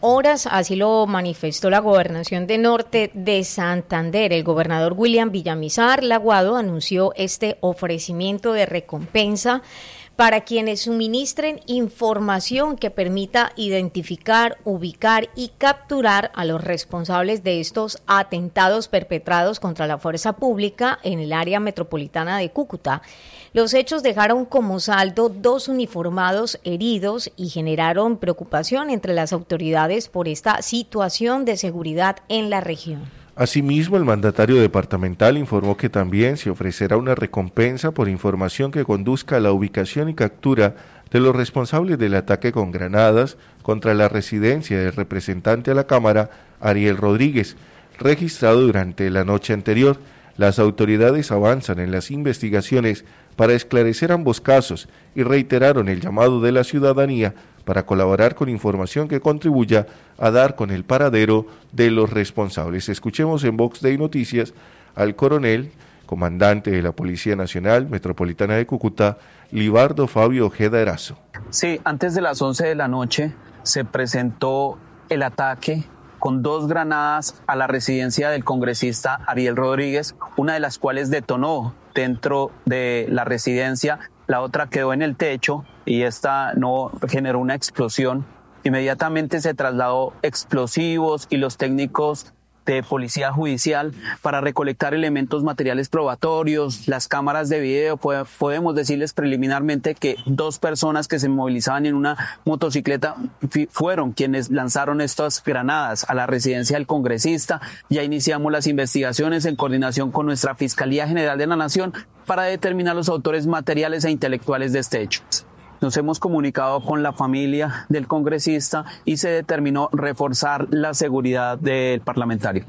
horas, así lo manifestó la Gobernación de Norte de Santander. El gobernador William Villamizar Laguado anunció este ofrecimiento de recompensa para quienes suministren información que permita identificar, ubicar y capturar a los responsables de estos atentados perpetrados contra la fuerza pública en el área metropolitana de Cúcuta. Los hechos dejaron como saldo 2 uniformados heridos y generaron preocupación entre las autoridades por esta situación de seguridad en la región. Asimismo, el mandatario departamental informó que también se ofrecerá una recompensa por información que conduzca a la ubicación y captura de los responsables del ataque con granadas contra la residencia del representante a la Cámara, Ariel Rodríguez, registrado durante la noche anterior. Las autoridades avanzan en las investigaciones para esclarecer ambos casos y reiteraron el llamado de la ciudadanía para colaborar con información que contribuya a dar con el paradero de los responsables. Escuchemos en Vox Day Noticias al coronel, comandante de la Policía Nacional Metropolitana de Cúcuta, Libardo Fabio Ojeda Erazo. Sí, antes de las 11 de la noche se presentó el ataque con 2 granadas a la residencia del congresista Ariel Rodríguez, una de las cuales detonó dentro de la residencia, la otra quedó en el techo y esta no generó una explosión. Inmediatamente se trasladó explosivos y los técnicos de policía judicial para recolectar elementos materiales probatorios, las cámaras de video. Podemos decirles preliminarmente que 2 personas que se movilizaban en una motocicleta fueron quienes lanzaron estas granadas a la residencia del congresista. Ya iniciamos las investigaciones en coordinación con nuestra Fiscalía General de la Nación para determinar los autores materiales e intelectuales de este hecho. Nos hemos comunicado con la familia del congresista y se determinó reforzar la seguridad del parlamentario.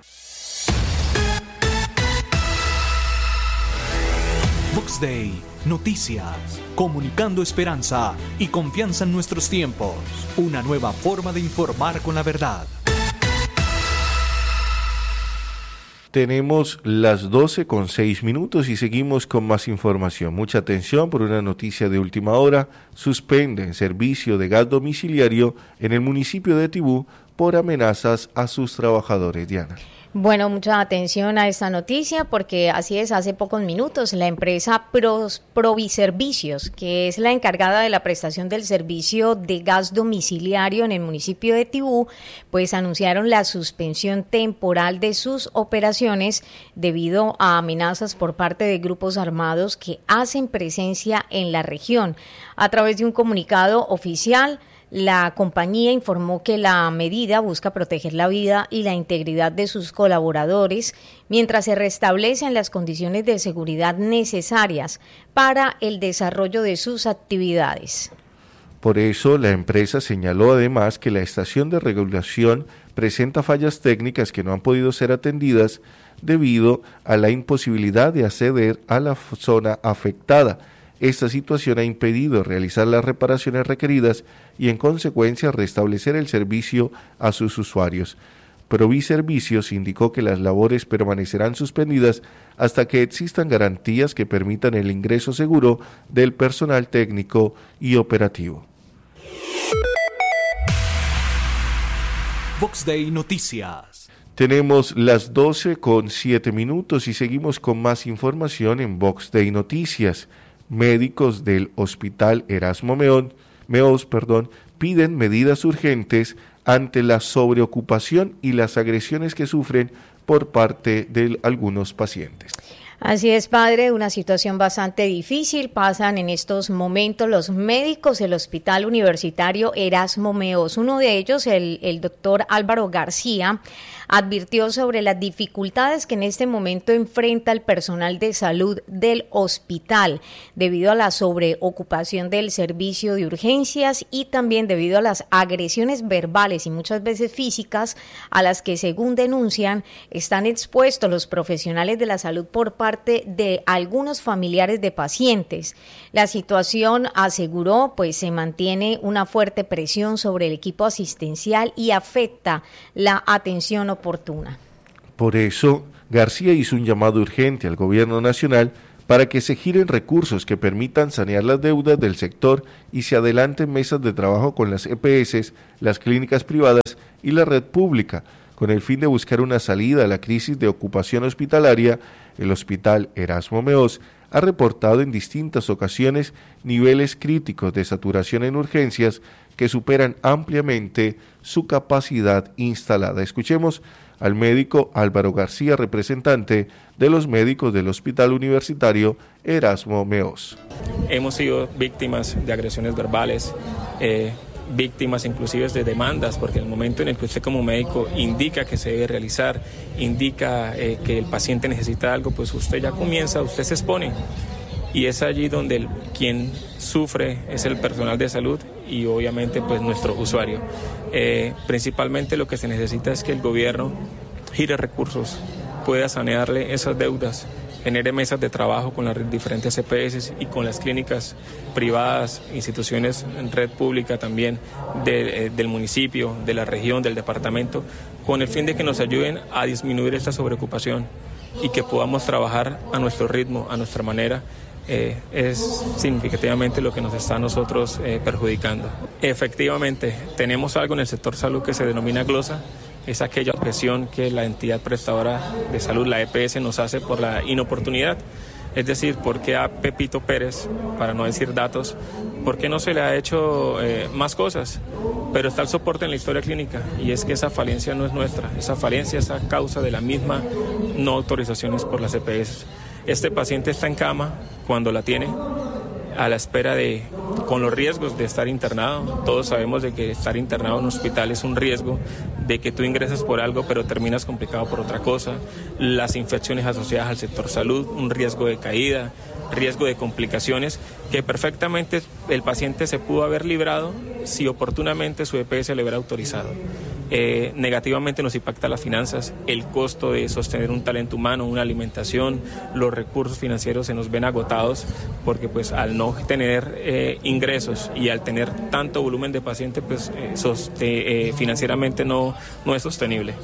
Vox Day, noticias, comunicando esperanza y confianza en nuestros tiempos. Una nueva forma de informar con la verdad. Tenemos las 12:06 y seguimos con más información. Mucha atención por una noticia de última hora. Suspenden servicio de gas domiciliario en el municipio de Tibú por amenazas a sus trabajadores. Diana. Bueno, mucha atención a esta noticia porque así es, hace pocos minutos la empresa Proviservicios, que es la encargada de la prestación del servicio de gas domiciliario en el municipio de Tibú, pues anunciaron la suspensión temporal de sus operaciones debido a amenazas por parte de grupos armados que hacen presencia en la región. A través de un comunicado oficial, la compañía informó que la medida busca proteger la vida y la integridad de sus colaboradores mientras se restablecen las condiciones de seguridad necesarias para el desarrollo de sus actividades. Por eso, la empresa señaló además que la estación de regulación presenta fallas técnicas que no han podido ser atendidas debido a la imposibilidad de acceder a la zona afectada. Esta situación ha impedido realizar las reparaciones requeridas y, en consecuencia, restablecer el servicio a sus usuarios. Proviservicios indicó que las labores permanecerán suspendidas hasta que existan garantías que permitan el ingreso seguro del personal técnico y operativo. Vox Day Noticias. Tenemos las 12:07 y seguimos con más información en Vox Day Noticias. Médicos del Hospital Erasmo Meós piden medidas urgentes ante la sobreocupación y las agresiones que sufren por parte de algunos pacientes. Así es, padre, una situación bastante difícil. Pasan en estos momentos los médicos del Hospital Universitario Erasmo Meós. Uno de ellos, el doctor Álvaro García, advirtió sobre las dificultades que en este momento enfrenta el personal de salud del hospital debido a la sobreocupación del servicio de urgencias y también debido a las agresiones verbales y muchas veces físicas a las que, según denuncian, están expuestos los profesionales de la salud por parte de algunos familiares de pacientes. La situación, aseguró, pues se mantiene una fuerte presión sobre el equipo asistencial y afecta la atención oportuna. Por eso, García hizo un llamado urgente al gobierno nacional para que se giren recursos que permitan sanear las deudas del sector y se adelanten mesas de trabajo con las EPS, las clínicas privadas y la red pública, con el fin de buscar una salida a la crisis de ocupación hospitalaria. El Hospital Erasmo Meós ha reportado en distintas ocasiones niveles críticos de saturación en urgencias que superan ampliamente su capacidad instalada. Escuchemos al médico Álvaro García, representante de los médicos del Hospital Universitario Erasmo Meós. Hemos sido víctimas de agresiones verbales, víctimas inclusive de demandas, porque en el momento en el que usted como médico indica que se debe realizar, indica que el paciente necesita algo, pues usted se expone. Y es allí donde quien sufre es el personal de salud y obviamente pues nuestro usuario. Principalmente lo que se necesita es que el gobierno gire recursos, pueda sanearle esas deudas, genere mesas de trabajo con las diferentes EPS y con las clínicas privadas, instituciones en red pública también del municipio, de la región, del departamento, con el fin de que nos ayuden a disminuir esta sobreocupación y que podamos trabajar a nuestro ritmo, a nuestra manera. Es significativamente lo que nos está a nosotros perjudicando. Efectivamente, tenemos algo en el sector salud que se denomina glosa. Es aquella objeción que la entidad prestadora de salud, la EPS, nos hace por la inoportunidad. Es decir, ¿por qué a Pepito Pérez, para no decir datos, por qué no se le ha hecho más cosas? Pero está el soporte en la historia clínica, y es que esa falencia no es nuestra, esa falencia es a causa de la misma no autorizaciones por las EPS. Este paciente está en cama cuando la tiene, a la espera con los riesgos de estar internado. Todos sabemos de que estar internado en un hospital es un riesgo, de que tú ingresas por algo pero terminas complicado por otra cosa, las infecciones asociadas al sector salud, un riesgo de caída, riesgo de complicaciones que perfectamente el paciente se pudo haber librado si oportunamente su EPS le hubiera autorizado. Negativamente nos impacta las finanzas, el costo de sostener un talento humano, una alimentación, los recursos financieros se nos ven agotados porque pues al no tener ingresos y al tener tanto volumen de pacientes pues financieramente no es sostenible.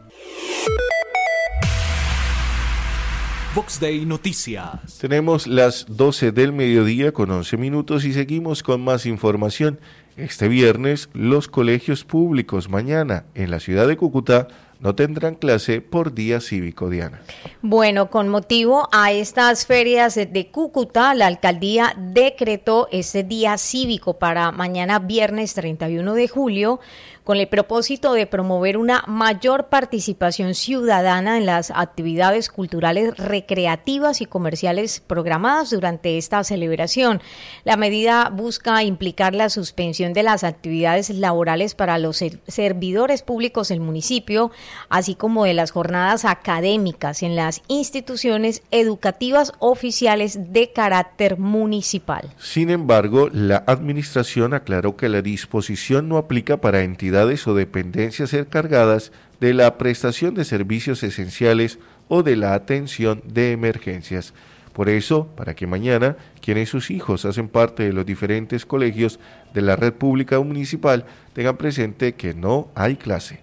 Vox Day Noticias. Tenemos las 12 del mediodía con 11 minutos y seguimos con más información. Este viernes, los colegios públicos mañana en la ciudad de Cúcuta no tendrán clase por día cívico, Diana. Bueno, con motivo a estas ferias de Cúcuta, la alcaldía decretó este día cívico para mañana viernes 31 de julio, con el propósito de promover una mayor participación ciudadana en las actividades culturales, recreativas y comerciales programadas durante esta celebración. La medida busca implicar la suspensión de las actividades laborales para los servidores públicos del municipio, así como de las jornadas académicas en las instituciones educativas oficiales de carácter municipal. Sin embargo, la administración aclaró que la disposición no aplica para entidades o dependencias encargadas de la prestación de servicios esenciales o de la atención de emergencias. Por eso, para que mañana, quienes sus hijos hacen parte de los diferentes colegios de la red pública municipal, tengan presente que no hay clase.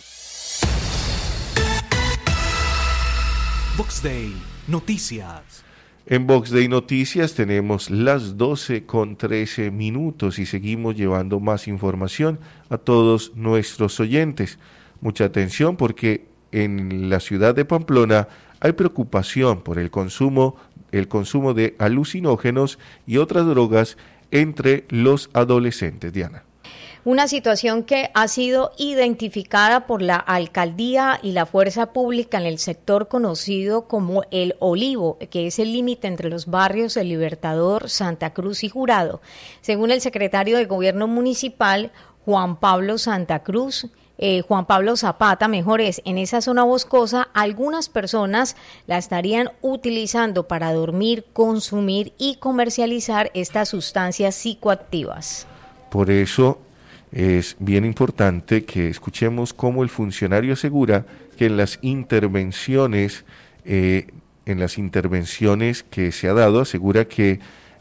Vox Day Noticias. En Vox Day Noticias tenemos las 12:13 y seguimos llevando más información a todos nuestros oyentes. Mucha atención porque en la ciudad de Pamplona hay preocupación por el consumo de alucinógenos y otras drogas entre los adolescentes, Diana. Una situación que ha sido identificada por la alcaldía y la fuerza pública en el sector conocido como El Olivo, que es el límite entre los barrios El Libertador, Santa Cruz y Jurado. Según el secretario de Gobierno Municipal, Juan Pablo Zapata, en esa zona boscosa, algunas personas la estarían utilizando para dormir, consumir y comercializar estas sustancias psicoactivas. Por eso es bien importante que escuchemos cómo el funcionario asegura que en las intervenciones que se ha dado, asegura que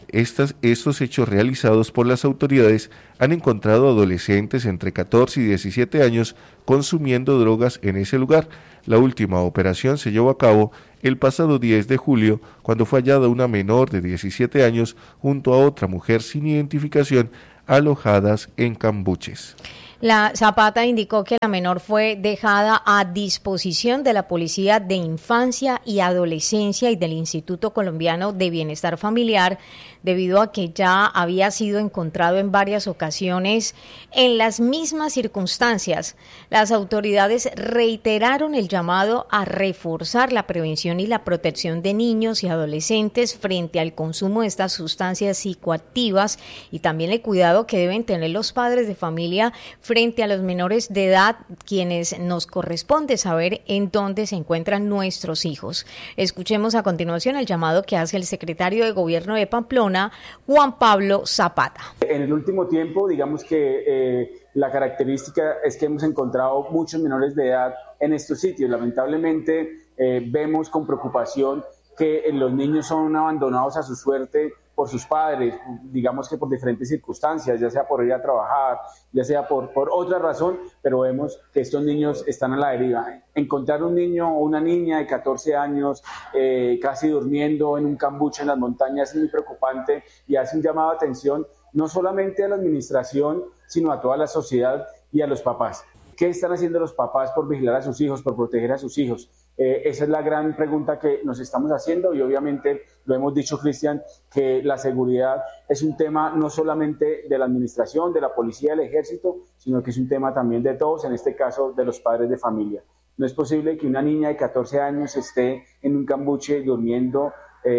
Estos hechos realizados por las autoridades han encontrado adolescentes entre 14 y 17 años consumiendo drogas en ese lugar. La última operación se llevó a cabo el pasado 10 de julio, cuando fue hallada una menor de 17 años junto a otra mujer sin identificación alojadas en cambuches. La Zapata indicó que la menor fue dejada a disposición de la Policía de Infancia y Adolescencia y del Instituto Colombiano de Bienestar Familiar, debido a que ya había sido encontrado en varias ocasiones en las mismas circunstancias. Las autoridades reiteraron el llamado a reforzar la prevención y la protección de niños y adolescentes frente al consumo de estas sustancias psicoactivas, y también el cuidado que deben tener los padres de familia frente a los menores de edad, quienes nos corresponde saber en dónde se encuentran nuestros hijos. Escuchemos a continuación el llamado que hace el secretario de Gobierno de Pamplona, Juan Pablo Zapata. En el último tiempo, digamos que la característica es que hemos encontrado muchos menores de edad en estos sitios. Lamentablemente, vemos con preocupación que los niños son abandonados a su suerte por sus padres, digamos que por diferentes circunstancias, ya sea por ir a trabajar, ya sea por otra razón, pero vemos que estos niños están a la deriva. Encontrar un niño o una niña de 14 años casi durmiendo en un cambuche en las montañas es muy preocupante y hace un llamado de atención no solamente a la administración, sino a toda la sociedad y a los papás. ¿Qué están haciendo los papás por vigilar a sus hijos, por proteger a sus hijos? Esa es la gran pregunta que nos estamos haciendo, y obviamente lo hemos dicho, Cristian, que la seguridad es un tema no solamente de la administración, de la policía, del ejército, sino que es un tema también de todos, en este caso de los padres de familia. No es posible que una niña de 14 años esté en un cambuche durmiendo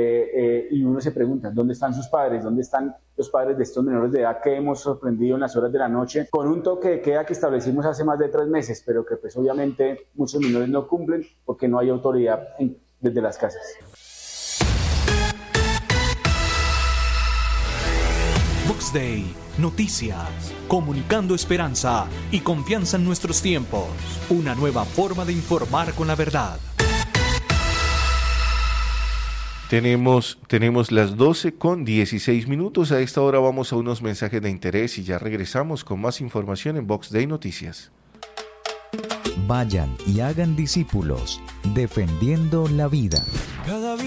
y uno se pregunta, ¿dónde están sus padres? ¿Dónde están los padres de estos menores de edad que hemos sorprendido en las horas de la noche con un toque de queda que establecimos hace más de 3 meses, pero que pues obviamente muchos menores no cumplen porque no hay autoridad desde las casas? Vox Day, noticias, comunicando esperanza y confianza en nuestros tiempos. Una nueva forma de informar con la verdad. Tenemos las 12:16. A esta hora vamos a unos mensajes de interés y ya regresamos con más información en Vox Day Noticias. Vayan y hagan discípulos, defendiendo la vida.